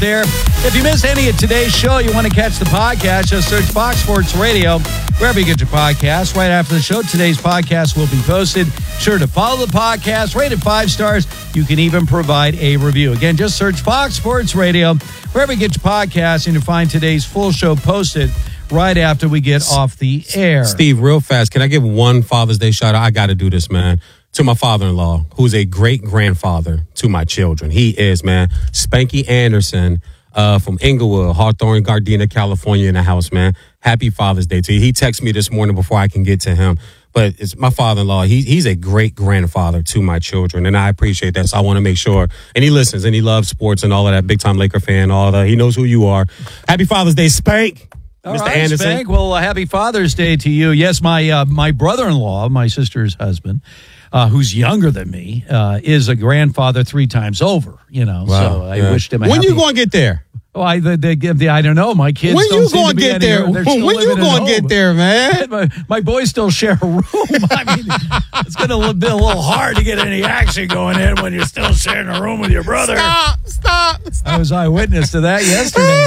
there. If you missed any of today's show, you want to catch the podcast, just search Fox Sports Radio wherever you get your podcast. Right after the show, today's podcast will be posted. Sure to follow the podcast, rate it 5 stars. You can even provide a review. Again, just search Fox Sports Radio wherever you get your podcast, and you'll find today's full show posted right after we get off the air. Steve, real fast, can I give one Father's Day shout out? I got to do this, man. To my father-in-law, who's a great-grandfather to my children. He is, man. Spanky Anderson from Inglewood, Hawthorne, Gardena, California in the house, man. Happy Father's Day to you. He texted me this morning before I can get to him. But it's my father-in-law. He's a great-grandfather to my children, and I appreciate that. So I want to make sure. And he listens, and he loves sports and all of that. Big-time Laker fan, all that. He knows who you are. Happy Father's Day, Spank. All Mr. right, Anderson. Spank. Well, happy Father's Day to you. Yes, my brother-in-law, my sister's husband, who's younger than me, is a grandfather 3 times over. You know, Wow. so I wished him a When happy... you going to get there? Oh, I don't know. My kids. When don't you seem going to to be get any- there? they're still When you living at going to get home. there, man? My boys still share a room. I mean, it's going to be a little hard to get any action going in when you're still sharing a room with your brother. Stop. I was eyewitness to that yesterday.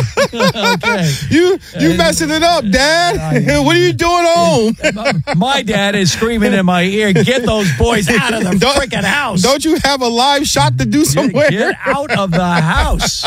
Okay. You messing it up, Dad. What are you doing home? My dad is screaming in my ear, get those boys out of the freaking house. Don't you have a live shot to do somewhere? Get out of the house.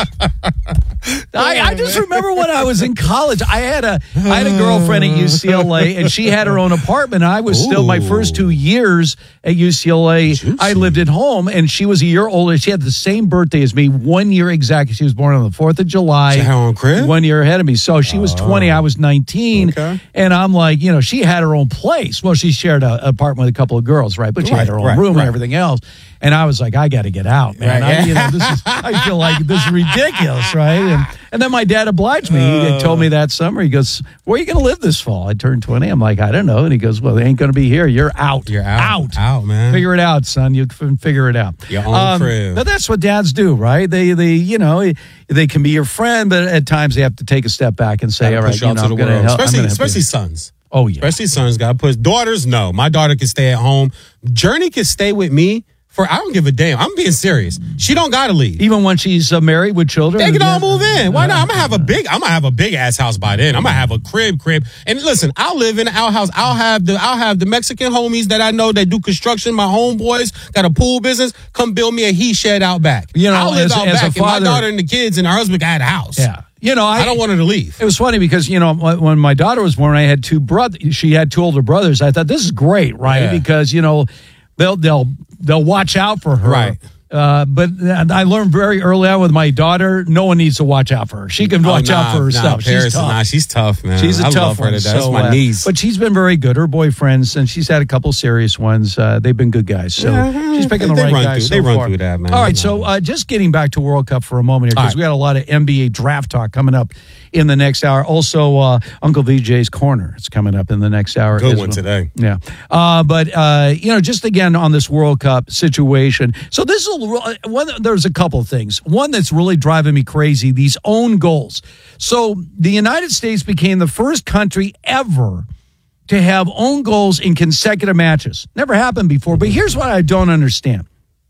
I just remember when I was in college, I had a girlfriend at UCLA, and she had her own apartment. I was still my first 2 years at UCLA. Juicy. I lived at home, and she was a year older. She had the same birthday as me, 1 year exactly. She was born on the 4th of July. She had her own crib? 1 year ahead of me. So she was 20, I was 19. Okay. And I'm like, she had her own place. Well, she shared an apartment with a couple of girls, right? But she had her own room and everything else. And I was like, I got to get out, man. Right. I feel like this is ridiculous, right? And then my dad obliged me. He told me that summer, he goes, where are you going to live this fall? I turned 20. I'm like, I don't know. And he goes, well, they ain't going to be here. You're out. You're out. Out, man. Figure it out, son. You can figure it out. Your own crib. But that's what dads do, right? They can be your friend, but at times they have to take a step back and say, all right, I'm going to help. Especially sons. Oh, yeah. Especially sons got to push. Daughters, no. My daughter can stay at home. Journey can stay with me for, I don't give a damn. I'm being serious. She don't got to leave. Even when she's married with children? They can all move in. Why not? I'm gonna have a big ass house by then. I'm gonna have a crib. And listen, I'll live in an outhouse. I'll have the Mexican homies that I know that do construction. My homeboys got a pool business. Come build me a he shed out back. I'll live out back. And my daughter and the kids and her husband got a house. Yeah. I don't want her to leave. It was funny because, when my daughter was born, I had 2 brothers. She had 2 older brothers. I thought, this is great, right? Yeah. Because, they'll watch out for her. Right. But I learned very early on with my daughter, no one needs to watch out for her. She can watch out for herself. She's tough, man. She's a tough love one. her to death. That's my niece. But she's been very good. Her boyfriends, and she's had a couple serious ones. They've been good guys. So she's picking the right guys. They run through that, man. All right, so just getting back to World Cup for a moment here, because we got a lot of NBA draft talk coming up in the next hour. Also, Uncle VJ's Corner is coming up in the next hour. Good one today. Yeah. But just again on this World Cup situation. So this is there's a couple of things. One that's really driving me crazy, these own goals. So the United States became the first country ever to have own goals in consecutive matches. Never happened before, but here's what I don't understand.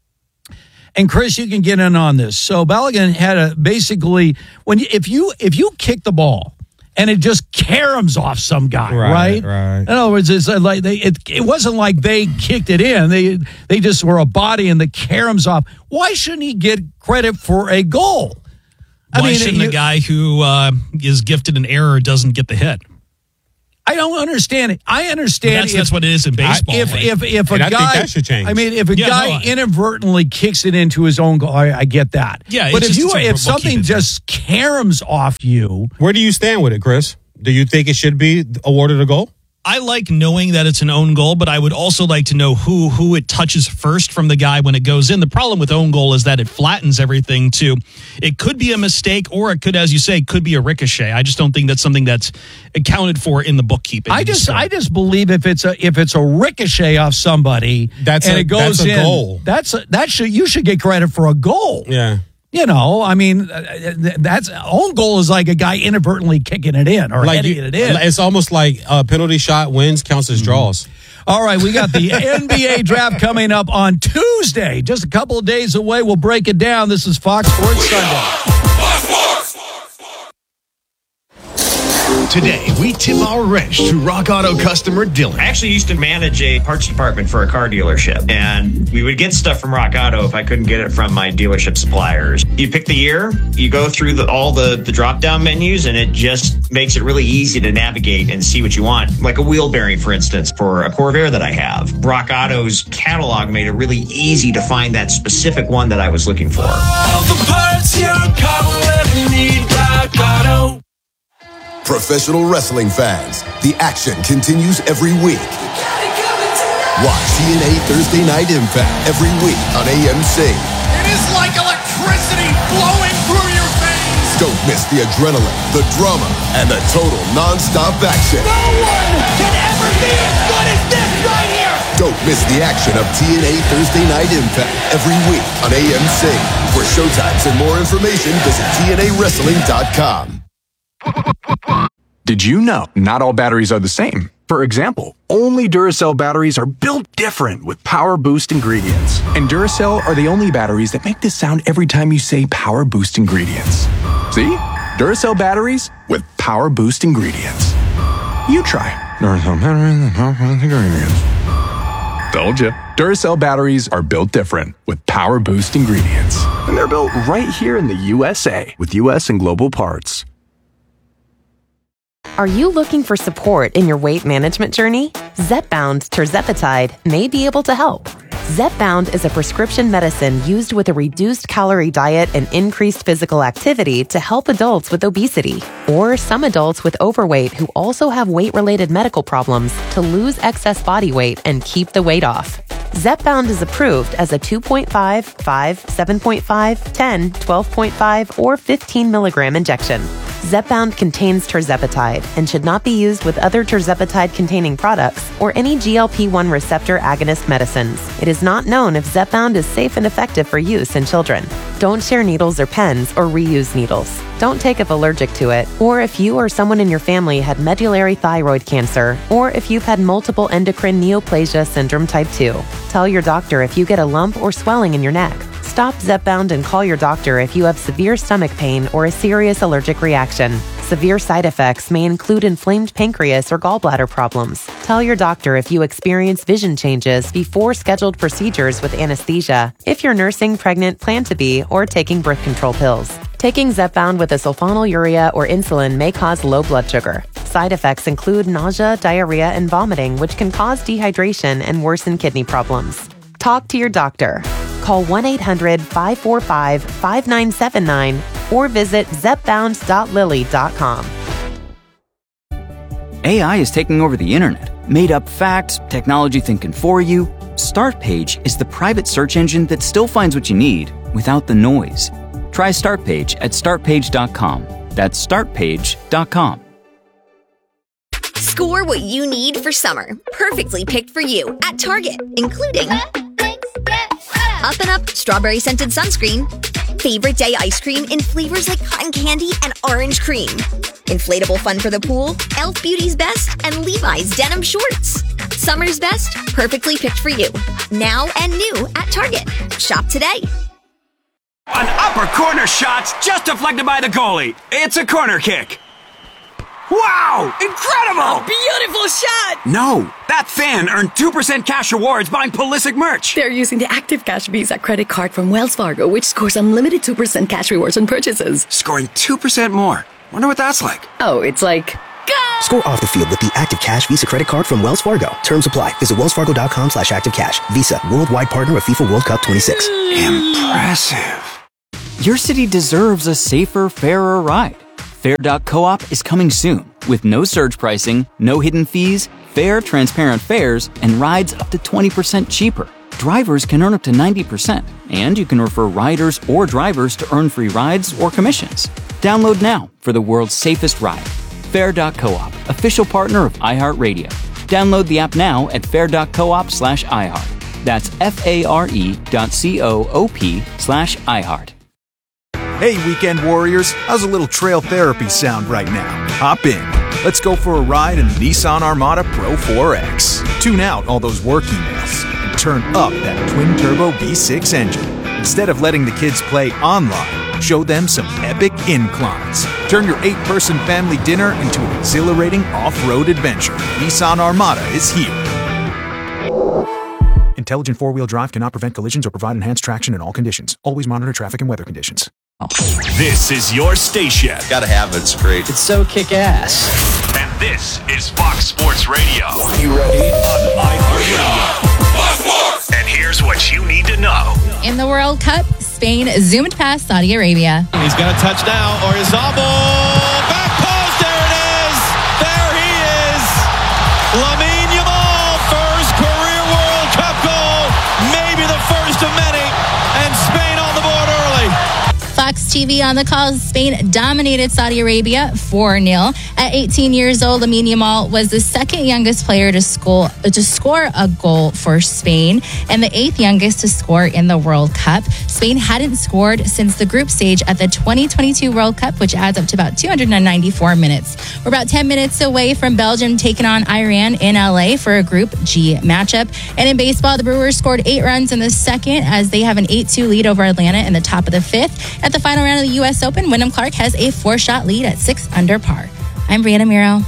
And Chris, you can get in on this. So Balogun had basically, if you kick the ball and it just caroms off some guy, right? Right. In other words, it's like it wasn't like they kicked it in. They just were a body and the caroms off. Why shouldn't he get credit for a goal? Why shouldn't the guy who is gifted an error doesn't get the hit? I don't understand it. I understand that's what it is in baseball. If a guy, I think that should change. I mean, if a guy inadvertently kicks it into his own goal, I get that. Yeah, but if something just caroms off you, where do you stand with it, Chris? Do you think it should be awarded a goal? I like knowing that it's an own goal, but I would also like to know who it touches first from the guy when it goes in. The problem with own goal is that it flattens everything too. It could be a mistake, or it could, as you say, could be a ricochet. I just don't think that's something that's accounted for in the bookkeeping. I just believe if it's a ricochet off somebody that's a goal. You should get credit for a goal. Yeah. I mean, that's own goal is like a guy inadvertently kicking it in or heading it in. It's almost like a penalty shot wins counts as draws. All right, we got the NBA draft coming up on Tuesday. Just a couple of days away. We'll break it down. This is Fox Sports Sunday. Today, we tip our wrench to Rock Auto customer Dylan. I actually used to manage a parts department for a car dealership, and we would get stuff from Rock Auto if I couldn't get it from my dealership suppliers. You pick the year, you go through all the drop-down menus, and it just makes it really easy to navigate and see what you want. Like a wheel bearing, for instance, for a Corvair that I have. Rock Auto's catalog made it really easy to find that specific one that I was looking for. All the parts your car will ever need, Rock Auto. Professional wrestling fans, the action continues every week. Watch TNA Thursday Night Impact every week on AMC. It is like electricity flowing through your veins. Don't miss the adrenaline, the drama, and the total non-stop action. No one can ever be as good as this right here. Don't miss the action of TNA Thursday Night Impact every week on AMC. For showtimes and more information, visit TNAWrestling.com. Did you know not all batteries are the same? For example, only Duracell batteries are built different with Power Boost ingredients. And Duracell are the only batteries that make this sound every time you say Power Boost ingredients. See? Duracell batteries with Power Boost ingredients. You try. Duracell batteries with Power Boost ingredients. Told you. Duracell batteries are built different with Power Boost ingredients. And they're built right here in the USA with US and global parts. Are you looking for support in your weight management journey? Zepbound tirzepatide may be able to help. Zepbound is a prescription medicine used with a reduced calorie diet and increased physical activity to help adults with obesity or some adults with overweight who also have weight-related medical problems to lose excess body weight and keep the weight off. Zepbound is approved as a 2.5, 5, 7.5, 10, 12.5, or 15 milligram injection. Zepbound contains tirzepatide and should not be used with other tirzepatide-containing products or any GLP-1 receptor agonist medicines. It is not known if Zepbound is safe and effective for use in children. Don't share needles or pens or reuse needles. Don't take if allergic to it, or if you or someone in your family had medullary thyroid cancer, or if you've had multiple endocrine neoplasia syndrome type 2. Tell your doctor if you get a lump or swelling in your neck. Stop Zepbound and call your doctor if you have severe stomach pain or a serious allergic reaction. Severe side effects may include inflamed pancreas or gallbladder problems. Tell your doctor if you experience vision changes before scheduled procedures with anesthesia, if you're nursing, pregnant, plan to be, or taking birth control pills. Taking Zepbound with a sulfonylurea or insulin may cause low blood sugar. Side effects include nausea, diarrhea, and vomiting, which can cause dehydration and worsen kidney problems. Talk to your doctor. Call 1-800-545-5979 or visit zepbound.lilly.com. AI is taking over the internet. Made up facts, technology thinking for you. Startpage is the private search engine that still finds what you need without the noise. Try Startpage at startpage.com. That's startpage.com. Score what you need for summer. Perfectly picked for you at Target, including Up and Up strawberry scented sunscreen, favorite day ice cream in flavors like cotton candy and orange cream, inflatable fun for the pool, Elf Beauty's Best, and Levi's denim shorts. Summer's best, perfectly picked for you. Now and new at Target. Shop today. An upper corner shot's just deflected by the goalie. It's a corner kick. Wow! Incredible! A beautiful shot! No, that fan earned 2% cash rewards buying Pulisic merch. They're using the Active Cash Visa credit card from Wells Fargo, which scores unlimited 2% cash rewards on purchases. Scoring 2% more. Wonder what that's like. Oh, it's like... Go! Score off the field with the Active Cash Visa credit card from Wells Fargo. Terms apply. Visit wellsfargo.com/activecash. Visa, worldwide partner of FIFA World Cup 26. Impressive. Your city deserves a safer, fairer ride. Fair.coop is coming soon with no surge pricing, no hidden fees, fair, transparent fares, and rides up to 20% cheaper. Drivers can earn up to 90%, and you can refer riders or drivers to earn free rides or commissions. Download now for the world's safest ride. Fair.coop, official partner of iHeartRadio. Download the app now at fair.coop/iHeart. That's FARE.coop/iHeart. Hey, weekend warriors, how's a little trail therapy sound right now? Hop in. Let's go for a ride in the Nissan Armada Pro 4X. Tune out all those work emails and turn up that twin-turbo V6 engine. Instead of letting the kids play online, show them some epic inclines. Turn your 8-person family dinner into an exhilarating off-road adventure. Nissan Armada is here. Intelligent four-wheel drive cannot prevent collisions or provide enhanced traction in all conditions. Always monitor traffic and weather conditions. This is your station. Gotta have it. It's great. It's so kick-ass. And this is Fox Sports Radio. You ready? On iHeartRadio. And here's what you need to know. In the World Cup, Spain zoomed past Saudi Arabia. He's got a touch now. Oyarzabal. Back post. There it is. There he is. Lamine Yamal. First career World Cup goal. Maybe the first of many. And Spain on the board early. Fox TV on the call, Spain dominated Saudi Arabia 4-0. At 18 years old, Lamine Yamal was the second youngest player to score a goal for Spain and the 8th youngest to score in the World Cup. Spain hadn't scored since the group stage at the 2022 World Cup, which adds up to about 294 minutes. We're about 10 minutes away from Belgium taking on Iran in LA for a Group G matchup. And in baseball, the Brewers scored 8 runs in the second as they have an 8-2 lead over Atlanta in the top of the 5th. At the final round of the U.S. Open, Wyndham Clark has a 4-shot lead at 6 under par. I'm Brianna Miro.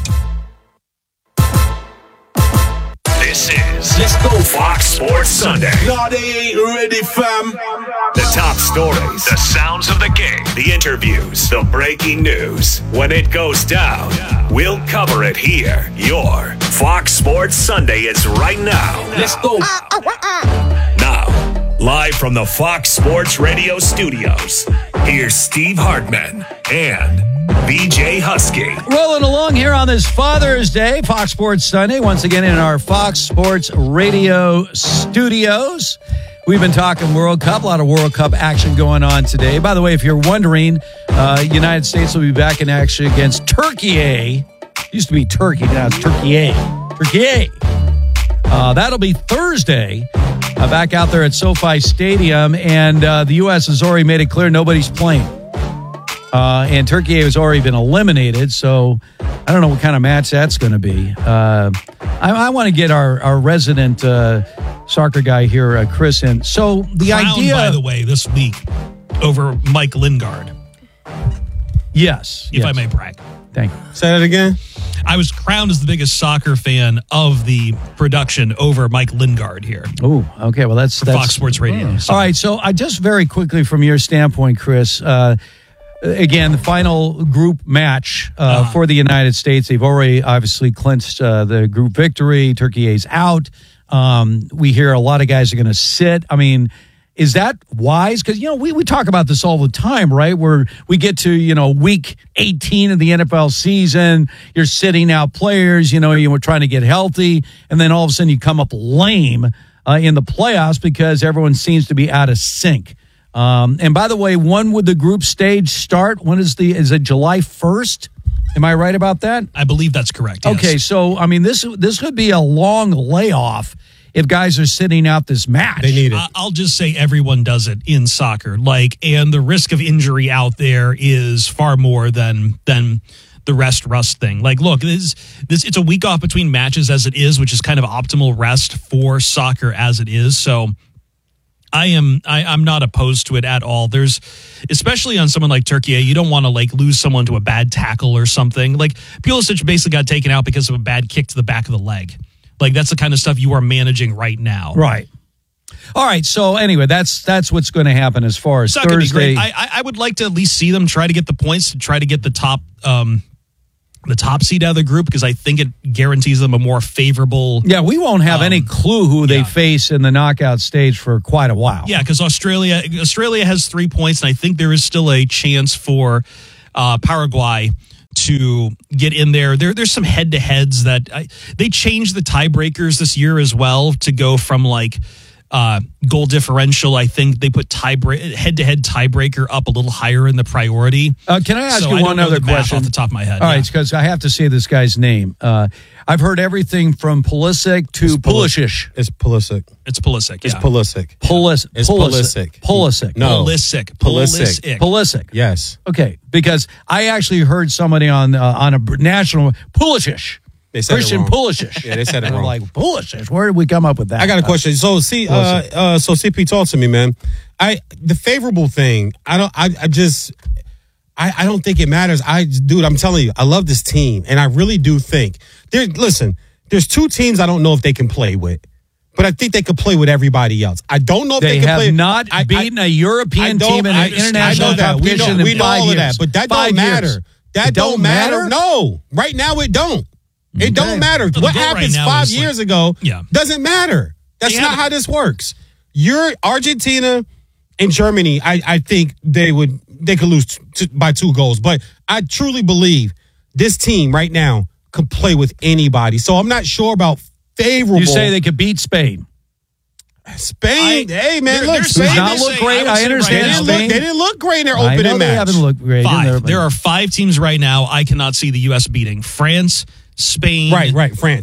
This is Let's Go Fox Sports Sunday. No, they ain't ready, fam. The top stories, the sounds of the game, the interviews, the breaking news. When it goes down, we'll cover it here. Your Fox Sports Sunday is right now. Let's go. Now, live from the Fox Sports Radio studios, here's Steve Hartman and BJ Husky. Rolling along here on this Father's Day, Fox Sports Sunday, once again in our Fox Sports Radio studios. We've been talking World Cup, a lot of World Cup action going on today. By the way, if you're wondering, United States will be back in action against Turkey. Used to be Turkey, now it's Turkey. That'll be Thursday. Back out there at SoFi Stadium, and the U.S. has already made it clear nobody's playing. And Turkey has already been eliminated, so I don't know what kind of match that's going to be. I want to get our resident soccer guy here, Chris, in. So the idea, by the way, this week over Mike Lingard. Yes, if I may brag. Thank you. Say that again. I was crowned as the biggest soccer fan of the production over Mike Lingard here. Oh, okay. Well, that's Fox Sports Radio. All right. So I just very quickly from your standpoint, Chris, again, the final group match for the United States. They've already obviously clinched the group victory. Turkey is out. We hear a lot of guys are going to sit. I mean, is that wise? Because, we talk about this all the time, right? Where we get to, week 18 of the NFL season, you're sitting out players, you were trying to get healthy, and then all of a sudden you come up lame in the playoffs because everyone seems to be out of sync. And by the way, when would the group stage start? When is it July 1st? Am I right about that? I believe that's correct. Yes. Okay. So, I mean, this could be a long layoff if guys are sitting out this match. They need it. I'll just say everyone does it in soccer. And the risk of injury out there is far more than the rust thing. Look, this it's a week off between matches as it is, which is kind of optimal rest for soccer as it is. So I'm not opposed to it at all. There's, especially on someone like Turkey, you don't want to lose someone to a bad tackle or something. Pulisic basically got taken out because of a bad kick to the back of the leg. That's the kind of stuff you are managing right now. Right. All right. So anyway, that's what's going to happen as far as Thursday. I would like to at least see them try to get the points to try to get the top seed out of the group, because I think it guarantees them a more favorable. Yeah, we won't have any clue who they face in the knockout stage for quite a while. Yeah, because Australia has 3 points, and I think there is still a chance for Paraguay to get in there. There's some head-to-heads that they changed the tiebreakers this year as well to go from goal differential. I think they put head-to-head tiebreaker up a little higher in the priority. Can I ask you one other question off the top of my head? All right, because I have to say this guy's name. I've heard everything from Pulisic to Pulisic. It's Pulisic. It's Pulisic. It's Pulisic. It's Pulisic. Pulisic. No. Pulisic. Yes. Okay, because I actually heard somebody on a national Pulisic. They said Christian Pulisic. Yeah, they said it wrong. I'm Pulisic. Where did we come up with that? I got a question. So CP, talk to me, man. The favorable thing, I I don't think it matters. Dude, I'm telling you, I love this team, and I really do think there's two teams I don't know if they can play with, but I think they could play with everybody else. I don't know if they can play. They have not beaten a European team in an international competition in 5 years. We know all of that, but that don't matter. That don't matter. No, right now it don't. It don't matter. What happens 5 years ago doesn't matter. That's not how this works. You're Argentina and Germany. I think they could lose by 2 goals, but I truly believe this team right now could play with anybody. So I'm not sure about favorable. You say they could beat Spain. Spain, hey man, look, Spain does not look great. I understand. They didn't look great in their opening match. They haven't looked great. There are 5 teams right now I cannot see the U.S. beating: France, Spain, right, France,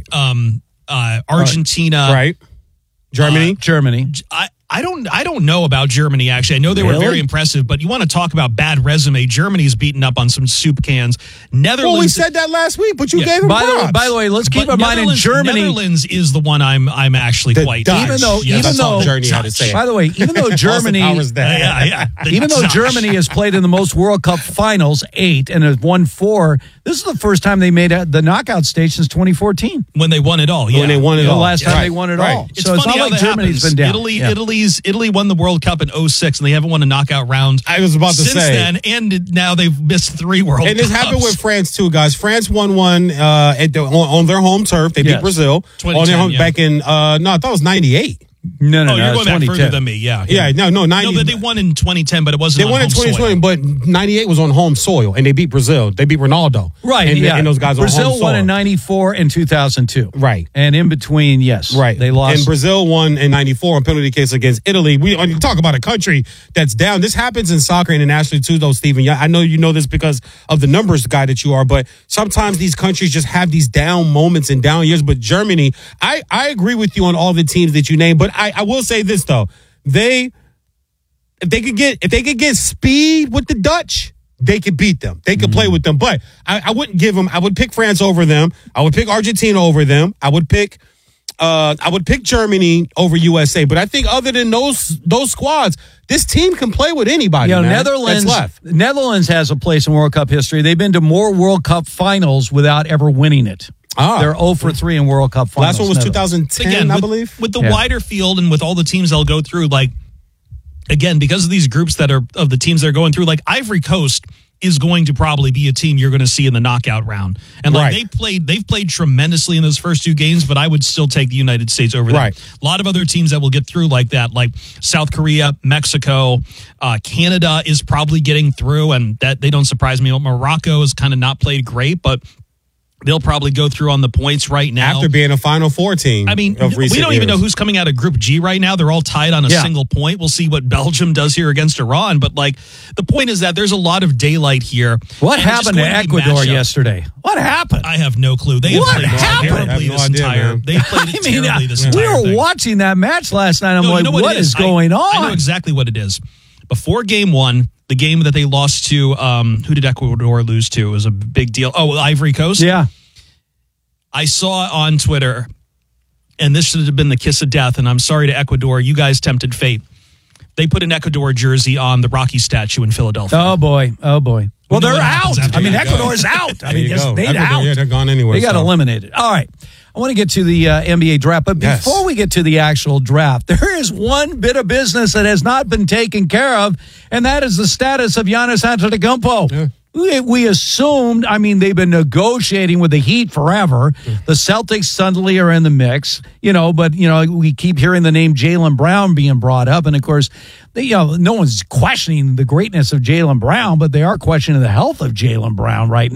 Argentina, right, Germany. I don't know about Germany, actually. I know they were very impressive, but you want to talk about bad resume. Germany's beaten up on some soup cans. Netherlands. Well, we said that last week, but you gave them props. By the way, let's keep in mind in Germany. Netherlands is the one I'm actually quite. Even though by the way, even though Germany, even though Germany has played in the most World Cup finals, 8, and has won 4, this is the first time they made the knockout stage since 2014. When they won it all, When they won it all. The last time they won it all. So it's not like Germany's been down. Italy won the World Cup in 2006, and they haven't won a knockout round. I was about to since say. then, and now they've missed 3 World Cups. And this happened with France too, guys. France won one on their home turf. They beat Brazil on their home back in. I thought it was 98. No, you're going back further than me. Yeah, 90. No, but they won in 2010, but it wasn't. They won in 2020, but 98 was on home soil, and they beat Brazil. They beat Ronaldo, right? And those guys Brazil on home soil. won in 94 and 2002, right? And in between, right, they lost. And Brazil won in 94 on penalty case against Italy. We talk about a country that's down. This happens in soccer internationally too, though, Stephen. I know you know this because of the numbers guy that you are, but sometimes these countries just have these down moments and down years. But Germany, I agree with you on all the teams that you named, but I will say this though, if they could get speed with the Dutch, they could beat them. They could play with them, but I wouldn't give them. I would pick France over them. I would pick Argentina over them. I would pick Germany over USA. But I think other than those squads, this team can play with anybody. Netherlands has a place in World Cup history. They've been to more World Cup finals without ever winning it. They're 0-3 in World Cup finals. Last one was 2010, I believe. With the wider field and with all the teams they'll go through, again, because of these groups that are of the teams they're going through, Ivory Coast is going to probably be a team you're going to see in the knockout round. And they've played tremendously in those first 2 games, but I would still take the United States over them. A lot of other teams that will get through like that, like South Korea, Mexico, Canada is probably getting through, and that they don't surprise me. Morocco has kind of not played great, but they'll probably go through on the points right now. After being a Final Four team. I mean, we don't even know who's coming out of Group G right now. They're all tied on a single point. We'll see what Belgium does here against Iran. But, the point is that there's a lot of daylight here. What happened to Ecuador yesterday? What happened? I have no clue. They what have played terribly this entire. They played it terribly this entire We were watching that match last night. I'm what is going on? I know exactly what it is. Before game 1, the game that they lost to, who did Ecuador lose to? It was a big deal. Oh, Ivory Coast? Yeah. I saw on Twitter, and this should have been the kiss of death, and I'm sorry to Ecuador. You guys tempted fate. They put an Ecuador jersey on the Rocky statue in Philadelphia. Oh, boy. Well, they're out. Ecuador's out. They're gone anywhere. They got eliminated. All right. I want to get to the NBA draft, but before we get to the actual draft, there is one bit of business that has not been taken care of, and that is the status of Giannis Antetokounmpo. Yeah. We assumed, they've been negotiating with the Heat forever. The Celtics suddenly are in the mix, but we keep hearing the name Jaylen Brown being brought up. And of course, no one's questioning the greatness of Jaylen Brown, but they are questioning the health of Jaylen Brown right now.